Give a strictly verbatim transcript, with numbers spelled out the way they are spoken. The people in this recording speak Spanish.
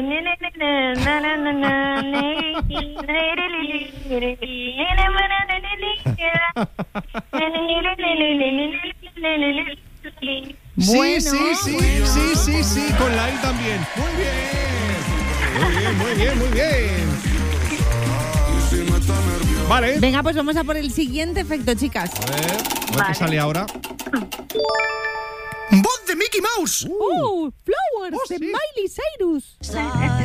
Bueno. Sí, sí, sí, sí, sí, sí, con la I también. Muy bien. Muy bien, muy bien, muy bien. Vale. Venga, pues vamos a por el siguiente efecto, chicas. A ver, a ver Vale. qué sale ahora. ¡Voz de Mickey Mouse! ¡Oh! ¡Flowers! Oh, de sí. Miley Cyrus.